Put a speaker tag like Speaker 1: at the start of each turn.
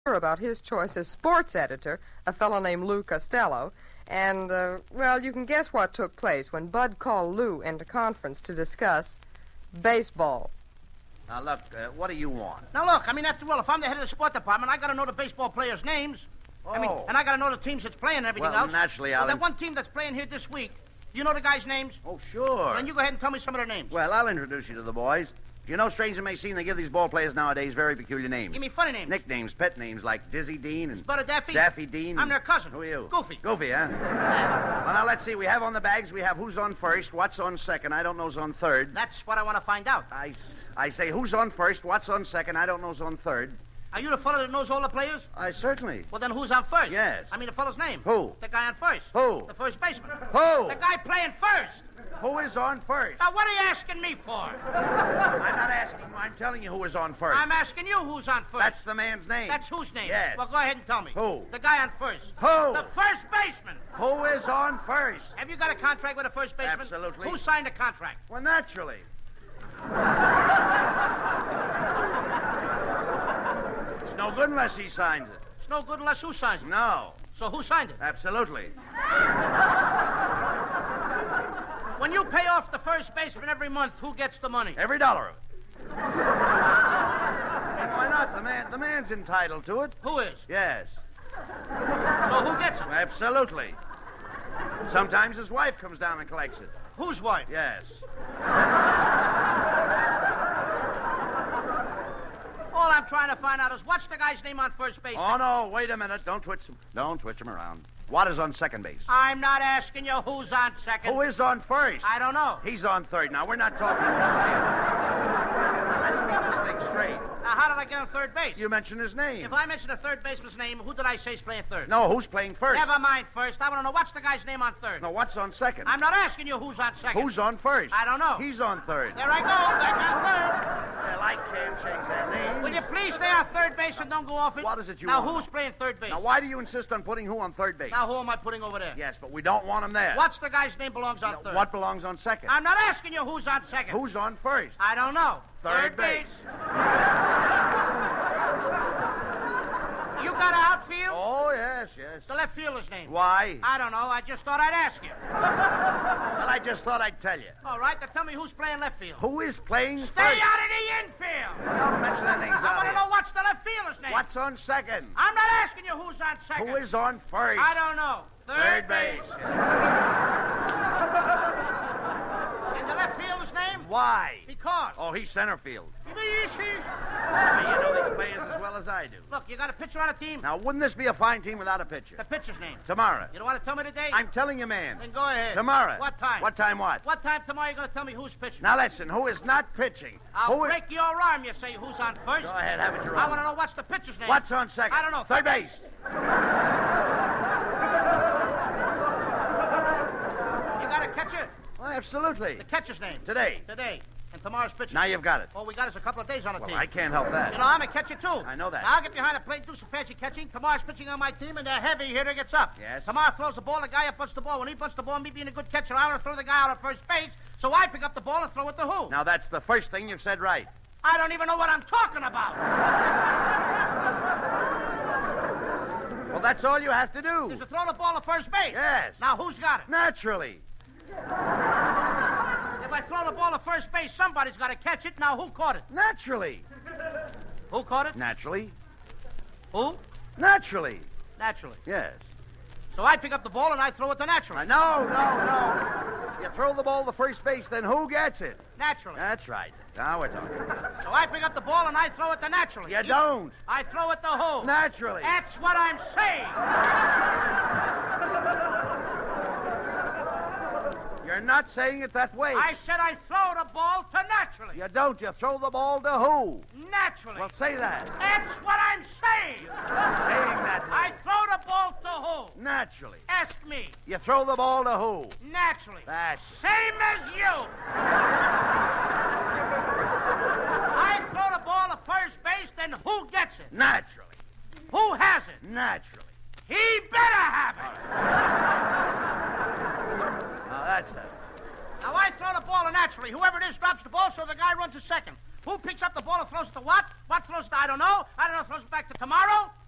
Speaker 1: about his choice as sports editor, a fellow named Lou Costello. And, well, you can guess what took place when Bud called Lou into conference to discuss baseball.
Speaker 2: Now, look, what do you want?
Speaker 3: Now, look, after all, if I'm the head of the sport department, I got to know the baseball players' names.
Speaker 2: Oh.
Speaker 3: And I got to know the teams that's playing and everything
Speaker 2: Well,
Speaker 3: else.
Speaker 2: naturally,
Speaker 3: Well,
Speaker 2: I'll...
Speaker 3: that one team that's playing here this week, do you know the guys' names?
Speaker 2: Oh, sure.
Speaker 3: Then you go ahead and tell me some of their names.
Speaker 2: Well, I'll introduce you to the boys. You know, strange it may seem, they give these ball players nowadays very peculiar names.
Speaker 3: Give me funny names.
Speaker 2: Nicknames, pet names like Dizzy Dean and...
Speaker 3: Butter Daffy?
Speaker 2: Daffy Dean.
Speaker 3: I'm their cousin.
Speaker 2: Who are you?
Speaker 3: Goofy.
Speaker 2: Goofy, huh? Well, now, let's see. We have on the bags, we have who's on first, what's on second, I don't know's on third.
Speaker 3: That's what I want to find out.
Speaker 2: I say who's on first, what's on second, I don't know's on third.
Speaker 3: Are you the fellow that knows all the players?
Speaker 2: I certainly.
Speaker 3: Well, then who's on first?
Speaker 2: Yes.
Speaker 3: The fellow's name.
Speaker 2: Who?
Speaker 3: The guy on first.
Speaker 2: Who?
Speaker 3: The first baseman.
Speaker 2: Who?
Speaker 3: The guy playing first.
Speaker 2: Who is on first?
Speaker 3: Now, what are you asking me for?
Speaker 2: I'm not asking you, I'm telling you who is on first.
Speaker 3: I'm asking you who's on first.
Speaker 2: That's the man's name.
Speaker 3: That's whose name?
Speaker 2: Yes.
Speaker 3: Well, go ahead and tell me.
Speaker 2: Who?
Speaker 3: The guy on first.
Speaker 2: Who?
Speaker 3: The first baseman.
Speaker 2: Who is on first?
Speaker 3: Have you got a contract with the first baseman?
Speaker 2: Absolutely.
Speaker 3: Who signed the contract?
Speaker 2: Well, naturally. It's no good unless he signs it.
Speaker 3: It's no good unless who signs it.
Speaker 2: No.
Speaker 3: So who signed it?
Speaker 2: Absolutely.
Speaker 3: When you pay off the first baseman every month, who gets the money?
Speaker 2: Every dollar of it. Why not? The man's entitled to it.
Speaker 3: Who is?
Speaker 2: Yes.
Speaker 3: So who gets it?
Speaker 2: Absolutely. Sometimes his wife comes down and collects it.
Speaker 3: Whose wife?
Speaker 2: Yes.
Speaker 3: All I'm trying to find out is what's the guy's name on first base?
Speaker 2: Oh, no, wait a minute. Don't twitch him around. What is on second base?
Speaker 3: I'm not asking you who's on second.
Speaker 2: Who is on first?
Speaker 3: I don't know.
Speaker 2: He's on third. Now, we're not talking about him. Let's get this thing straight.
Speaker 3: Now, how did I get on third base?
Speaker 2: You mentioned his name.
Speaker 3: If I mention the third baseman's name, who did I say is playing third?
Speaker 2: No, who's playing first?
Speaker 3: Never mind first. I want to know what's the guy's name on third.
Speaker 2: No, what's on second?
Speaker 3: I'm not asking you who's on second.
Speaker 2: Who's on first?
Speaker 3: I don't know.
Speaker 2: He's on third.
Speaker 3: There I go. Back on third.
Speaker 2: Well, I can't change their names.
Speaker 3: Will you please stay on third base and don't go off it?
Speaker 2: What is it you
Speaker 3: now,
Speaker 2: want?
Speaker 3: who's playing third base?
Speaker 2: Now, why do you insist on putting who on third base?
Speaker 3: Now, who am I putting over there?
Speaker 2: Yes, but we don't want him there.
Speaker 3: What's the guy's name belongs on third?
Speaker 2: What belongs on second?
Speaker 3: I'm not asking you who's on second.
Speaker 2: Who's on first?
Speaker 3: I don't know.
Speaker 2: Third base.
Speaker 3: You got an outfield?
Speaker 2: Oh, yes.
Speaker 3: The left fielder's name.
Speaker 2: Why?
Speaker 3: I don't know. I just thought I'd ask you.
Speaker 2: Well, I just thought I'd tell you.
Speaker 3: All right, now tell me who's playing left field.
Speaker 2: Who is playing
Speaker 3: Stay
Speaker 2: first?
Speaker 3: out of the infield.
Speaker 2: Don't mention their names
Speaker 3: I
Speaker 2: out
Speaker 3: want to
Speaker 2: here.
Speaker 3: know what's the left fielder's name.
Speaker 2: What's on second?
Speaker 3: I'm not asking you who's on second.
Speaker 2: Who is on first?
Speaker 3: I don't know.
Speaker 2: Third base.
Speaker 3: And the left fielder's name?
Speaker 2: Why?
Speaker 3: Because.
Speaker 2: Oh, he's center field.
Speaker 3: You
Speaker 2: You know these players as well as I do.
Speaker 3: Look, you got a pitcher on a team?
Speaker 2: Now, wouldn't this be a fine team without a pitcher?
Speaker 3: The pitcher's name.
Speaker 2: Tomorrow.
Speaker 3: You don't want to tell me today?
Speaker 2: I'm telling you, man.
Speaker 3: Then go ahead.
Speaker 2: Tomorrow.
Speaker 3: What time?
Speaker 2: What time what?
Speaker 3: What time tomorrow you going to tell me who's pitching?
Speaker 2: Now, listen, who is not pitching?
Speaker 3: I'll
Speaker 2: Who is...
Speaker 3: break your arm, you say who's on first.
Speaker 2: Go ahead, have it your
Speaker 3: I
Speaker 2: own.
Speaker 3: want to know what's the pitcher's name.
Speaker 2: What's on second?
Speaker 3: I don't know.
Speaker 2: Third base.
Speaker 3: You got a catcher?
Speaker 2: Well, absolutely.
Speaker 3: The catcher's name.
Speaker 2: Today.
Speaker 3: And tomorrow's pitcher.
Speaker 2: Now you've got it.
Speaker 3: All we got is a couple of days on the
Speaker 2: Well,
Speaker 3: team.
Speaker 2: I can't help that.
Speaker 3: You know, I'm a catcher, too.
Speaker 2: I know that.
Speaker 3: Now, I'll get behind the plate and do some fancy catching. Tomorrow's pitching on my team, and the heavy hitter gets up.
Speaker 2: Yes.
Speaker 3: Tomorrow throws the ball, the guy up bunts the ball. When he bunts the ball, me being a good catcher, I want to throw the guy out at first base, so I pick up the ball and throw it to who?
Speaker 2: Now, that's the first thing you've said right.
Speaker 3: I don't even know what I'm talking about.
Speaker 2: Well, that's all you have to do.
Speaker 3: Is to throw the ball to first base.
Speaker 2: Yes.
Speaker 3: Now, who's got it?
Speaker 2: Naturally.
Speaker 3: If I throw the ball to first base, somebody's got to catch it. Now, who caught it?
Speaker 2: Naturally.
Speaker 3: Who caught it?
Speaker 2: Naturally.
Speaker 3: Who?
Speaker 2: Naturally.
Speaker 3: Naturally.
Speaker 2: Yes.
Speaker 3: So I pick up the ball and I throw it to naturally.
Speaker 2: No. You throw the ball to first base, then who gets it?
Speaker 3: Naturally.
Speaker 2: That's right. Now we're talking.
Speaker 3: So I pick up the ball and I throw it to naturally.
Speaker 2: You don't.
Speaker 3: I throw it to who?
Speaker 2: Naturally.
Speaker 3: That's what I'm saying.
Speaker 2: You're not saying it that way.
Speaker 3: I said I throw the ball to naturally.
Speaker 2: You don't. You throw the ball to who?
Speaker 3: Naturally.
Speaker 2: Well, say that.
Speaker 3: That's what I'm saying.
Speaker 2: Saying that.
Speaker 3: I throw the ball to who?
Speaker 2: Naturally.
Speaker 3: Ask me.
Speaker 2: You throw the ball to who?
Speaker 3: Naturally.
Speaker 2: That's...
Speaker 3: Same as you. I throw the ball to first base, then who gets it?
Speaker 2: Naturally.
Speaker 3: Who has it?
Speaker 2: Naturally.
Speaker 3: He better have it.
Speaker 2: Now, that's it.
Speaker 3: Now, I throw the ball to naturally. Whoever it is drops the ball, so the guy runs to second. Who picks up the ball and throws it to what? What throws it to? I don't know. I don't know. Throws it back to tomorrow.